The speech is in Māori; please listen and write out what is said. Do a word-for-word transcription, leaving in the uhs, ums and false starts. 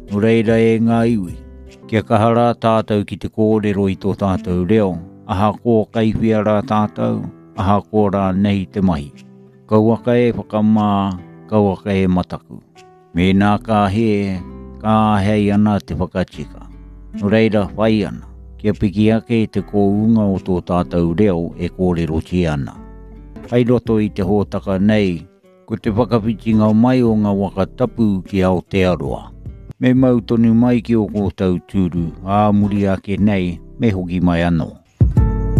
O reira e ngā iwi, kia kahara tātou ki te kōrero i tō tātou reo, aha kō kaiwhia rā tātou, aha kō rā nei te mahi. Kauaka e whakamā, kauaka e mataku. Me nā kā he, kā hei ana te whakatika. O reira whai ana, kia piki ake te kōunga o tō tātou reo e kōrero ti ana. Pai roto i te hōtaka nei, ko te whakapitinga mai o ngā waka tapu ki Aotearoa. Me mau tonu mai ki o kōtau tūru, ā muri ake nei, me hoki mai anō.